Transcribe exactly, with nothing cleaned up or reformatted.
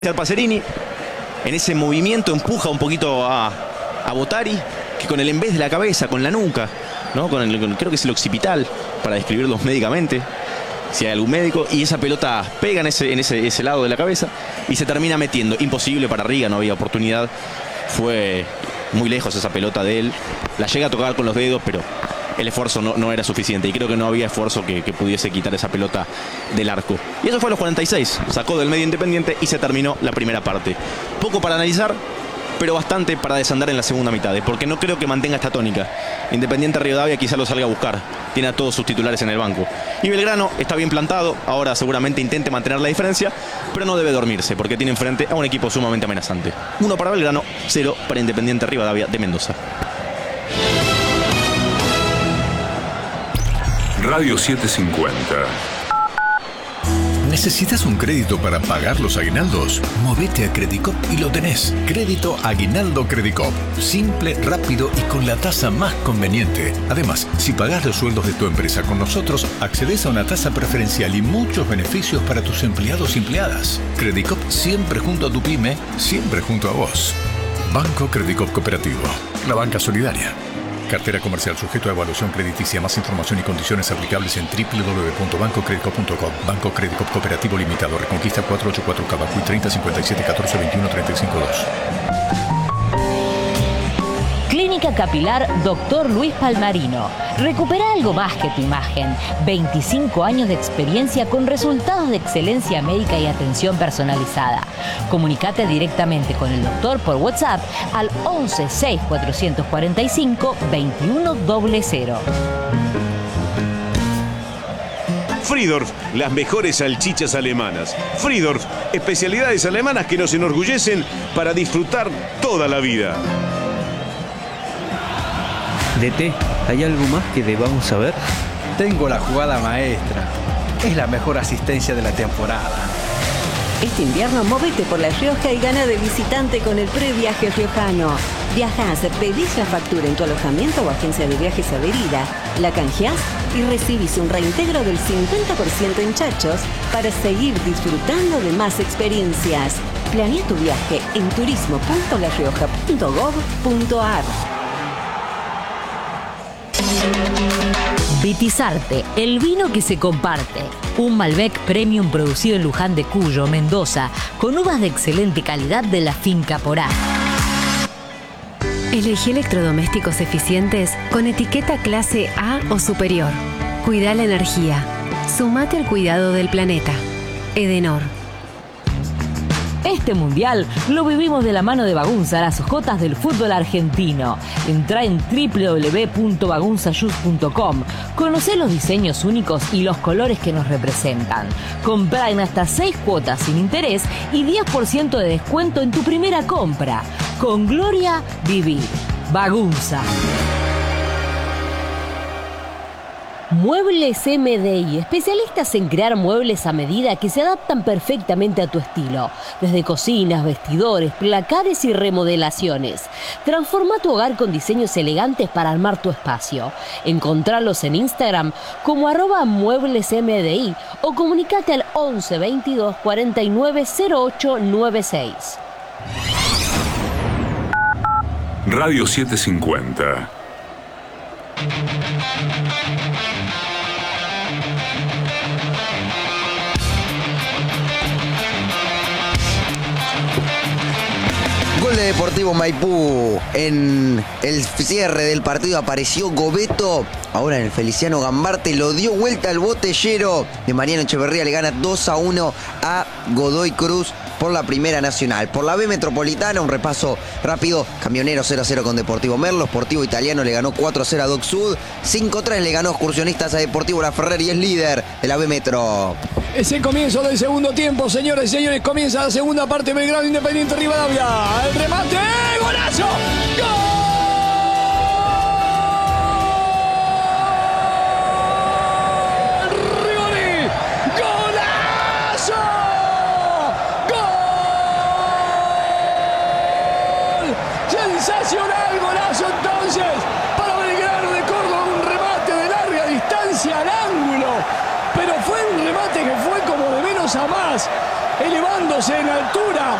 Al Pacerini, en ese movimiento empuja un poquito a, a Bottari, que con el en vez de la cabeza, con la nuca, ¿no? Con el, con, creo que es el occipital, para describirlos médicamente, si hay algún médico, y esa pelota pega en ese, en ese, ese lado de la cabeza y se termina metiendo. Imposible para Riga, no había oportunidad, fue muy lejos esa pelota de él, la llega a tocar con los dedos, pero el esfuerzo no, no era suficiente y creo que no había esfuerzo que, que pudiese quitar esa pelota del arco. Y eso fue a los cuarenta y seis, sacó del medio Independiente y se terminó la primera parte. Poco para analizar, pero bastante para desandar en la segunda mitad, porque no creo que mantenga esta tónica. Independiente Rivadavia quizá lo salga a buscar, tiene a todos sus titulares en el banco. Y Belgrano está bien plantado, ahora seguramente intente mantener la diferencia, pero no debe dormirse, porque tiene enfrente a un equipo sumamente amenazante. Uno para Belgrano, cero para Independiente Rivadavia de Mendoza. Radio setecientos cincuenta. ¿Necesitas un crédito para pagar los aguinaldos? Movete a Credicop y lo tenés. Crédito Aguinaldo Credicop. Simple, rápido y con la tasa más conveniente. Además, si pagás los sueldos de tu empresa con nosotros, accedes a una tasa preferencial y muchos beneficios para tus empleados y empleadas. Credicop siempre junto a tu pyme, siempre junto a vos. Banco Credicop Cooperativo. La banca solidaria. Cartera comercial sujeto a evaluación crediticia. Más información y condiciones aplicables en doble u doble u doble u punto banco credicop punto com. Banco Credicop Cooperativo Limitado. Reconquista cuatrocientos ochenta y cuatro Cabacuy treinta cincuenta y siete catorce veintiuno treinta y cinco dos. Clínica Capilar Doctor Luis Palmarino. Recupera algo más que tu imagen. veinticinco años de experiencia con resultados de excelencia médica y atención personalizada. Comunicate directamente con el doctor por WhatsApp al once seis cuatrocientos cuarenta y cinco veintiuno cero. Friedorf, las mejores salchichas alemanas. Friedorf, especialidades alemanas que nos enorgullecen para disfrutar toda la vida. D T, ¿hay algo más que debamos saber? Tengo la jugada maestra. Es la mejor asistencia de la temporada. Este invierno móvete por La Rioja y gana de visitante con el previaje riojano. Viajás, pedís la factura en tu alojamiento o agencia de viajes adherida, la canjeás y recibís un reintegro del cincuenta por ciento en chachos para seguir disfrutando de más experiencias. Planea tu viaje en turismo punto la rioja punto gob punto ar. Vitisarte, el vino que se comparte. Un Malbec Premium producido en Luján de Cuyo, Mendoza, con uvas de excelente calidad de la finca Porá. Elegí electrodomésticos eficientes con etiqueta clase A o superior. Cuida la energía. Sumate al cuidado del planeta. Edenor. Este mundial lo vivimos de la mano de Bagunza, las jotas del fútbol argentino. Entrá en doble u doble u doble u punto bagunza shoes punto com. Conocé los diseños únicos y los colores que nos representan. Comprá en hasta seis cuotas sin interés y diez por ciento de descuento en tu primera compra. Con gloria, vivir. Bagunza. Muebles M D I, especialistas en crear muebles a medida que se adaptan perfectamente a tu estilo. Desde cocinas, vestidores, placares y remodelaciones. Transforma tu hogar con diseños elegantes para armar tu espacio. Encontralos en Instagram como arroba muebles M D I o comunicate al once veintidós cuarenta y nueve cero ocho noventa y seis. Radio setecientos cincuenta. Gol de Deportivo Maipú. En el cierre del partido apareció Gobeto. Ahora en el Feliciano Gambarte lo dio vuelta al botellero de Mariano Echeverría. Le gana dos a uno a Godoy Cruz por la Primera Nacional. Por la B Metropolitana, un repaso rápido. Camionero cero a cero con Deportivo Merlo. Sportivo Italiano le ganó cuatro a cero a Doc Sud. cinco a tres le ganó Excursionistas a Deportivo La Ferrer y es líder de la B Metro. Es el comienzo del segundo tiempo, señores y señores. Comienza la segunda parte. Belgrano Independiente Rivadavia. El remate. ¡Golazo! ¡Gol! Sensacional golazo entonces para Belgrano de Córdoba, un remate de larga distancia al ángulo, pero fue un remate que fue como de menos a más. elevándose en altura.